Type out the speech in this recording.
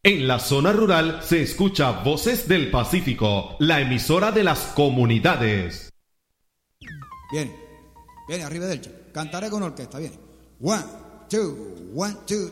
En la zona rural se escucha Voces del Pacífico, la emisora de las comunidades. Viene, arriba del Cantaré con orquesta, viene. 1, 2, 1, 2.